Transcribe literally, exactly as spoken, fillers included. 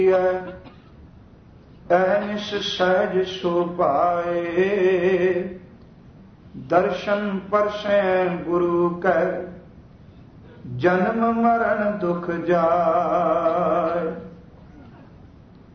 ਐਨਿਸ ਸਹਿਜ ਸੋ ਪਾਏ, ਦਰਸ਼ਨ ਪਰਸੈ ਗੁਰੂ ਕੈ, ਜਨਮ ਮਰਨ ਦੁਖ ਜਾਏ।